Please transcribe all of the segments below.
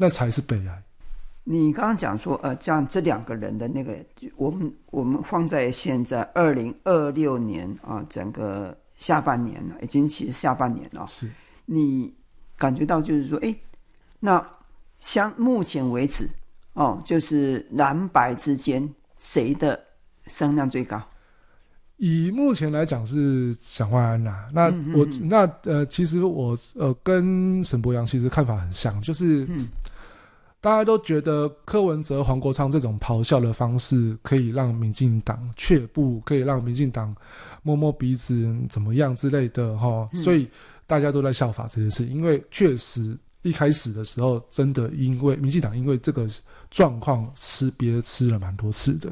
那才是悲哀。 你刚刚讲说，这样这两个人的那个，我们放在现在2026年啊，整个下半年了，已经其实下半年了。 是， 你感觉到就是说，那目前为止，就是蓝白之间谁的声量最高？ 以目前来讲是蒋万安啦。其实我跟沈伯洋其实看法很像，就是大家都觉得柯文哲、黄国昌这种咆哮的方式可以让民进党却步，可以让民进党摸摸鼻子怎么样之类的所以大家都在效法这件事。因为确实一开始的时候，真的因为民进党因为这个状况吃瘪吃了蛮多次的。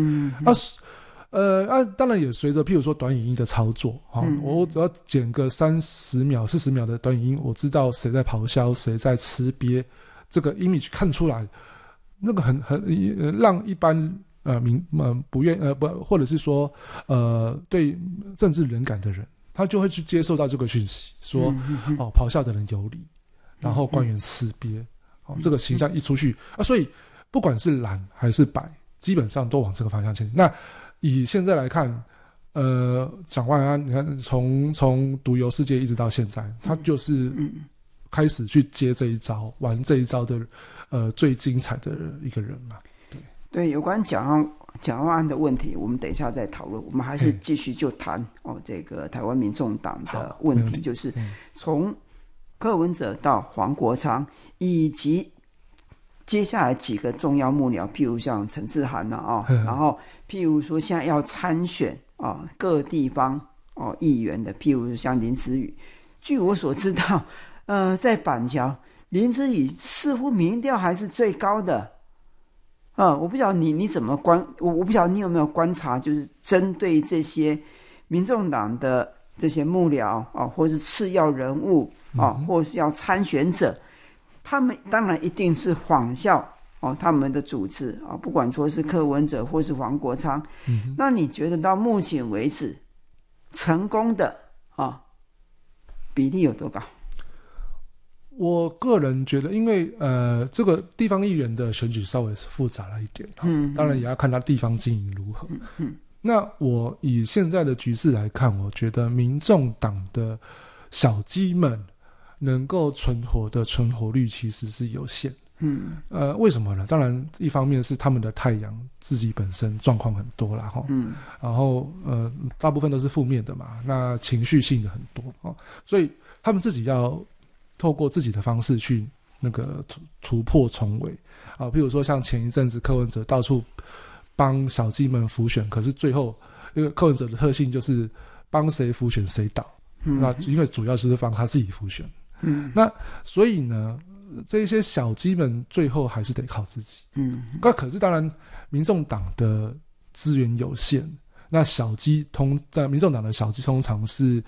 当然也随着譬如说短影音的操作，我只要剪个30秒、40秒的短影音，我知道谁在咆哮，谁在吃瘪。这个 image 看出来，那个很让一般不愿或者是说对政治冷感的人，他就会去接受到这个讯息，说咆哮的人有理，然后官员吃瘪，这个形象一出去所以不管是蓝还是白，基本上都往这个方向前进。那以现在来看，蒋万安，你看从独游世界一直到现在，他就是开始去接这一招，玩这一招的最精彩的一个人嘛。 对，有关蒋万安的问题，我们等一下再讨论。我们还是继续就谈这个台湾民众党的问题，就是从柯文哲到黄国昌，以及接下来几个重要幕僚，譬如像陈志涵然后譬如说现在要参选各地方议员的，譬如像林子宇，据我所知道。在板桥，林之宇似乎民调还是最高的。我不晓得你怎么我不晓得你有没有观察，就是针对这些民众党的这些幕僚或是次要人物或是要参选者，他们当然一定是仿效他们的主治不管说是柯文哲或是黄国昌。那你觉得到目前为止成功的比例有多高？ 我个人觉得，因为这个地方议员的选举稍微复杂了一点，当然也要看他地方经营如何。那我以现在的局势来看，我觉得民众党的小鸡们能够存活的存活率其实是有限。为什么呢？当然一方面是他们的太阳自己本身状况很多啦然后大部分都是负面的嘛，那情绪性的很多所以他们自己要透过自己的方式去那个突破重围譬如说像前一阵子柯文哲到处帮小鸡们辅选，可是最后因为柯文哲的特性就是帮谁辅选谁倒，那因为主要是帮他自己辅选，那所以呢这些小鸡们最后还是得靠自己。可是当然民众党的资源有限，那在民众党的小鸡通常是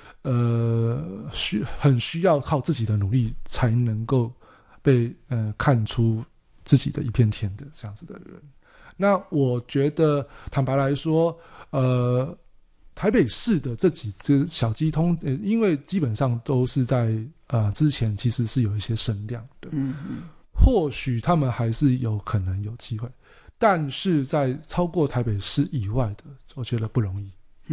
很需要靠自己的努力才能够被看出自己的一片天的这样子的人。那我觉得坦白来说台北市的这几只小鸡通因为基本上都是在之前其实是有一些声量的，或许他们还是有可能有机会，但是在超过台北市以外的我觉得不容易。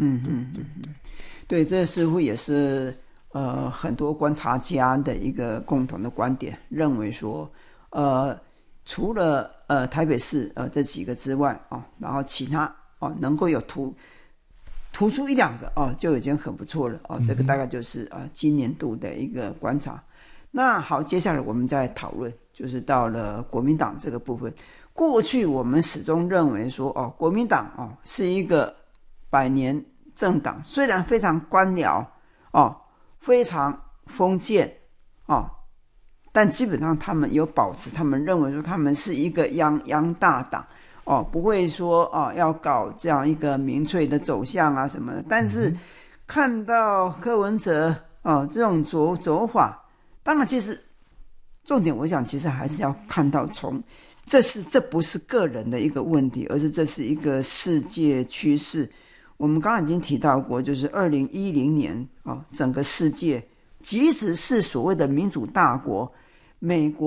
对，这似乎也是很多观察家的一个共同的观点，认为说除了台北市这几个之外然后其他能够有突出一两个就已经很不错了这个大概就是今年度的一个观察。那好，接下来我们再讨论，就是到了国民党这个部分。过去我们始终认为说国民党是一个百年政党，虽然非常官僚非常封建但基本上他们有保持，他们认为说他们是一个泱大党不会说要搞这样一个民粹的走向什么的。但是看到柯文哲这种走法，当然其实重点我想其实还是要看到这不是个人的一个问题，而是这是一个世界趋势。我们刚刚已经提到过，就是2010年整个世界即使是所谓的民主大国美国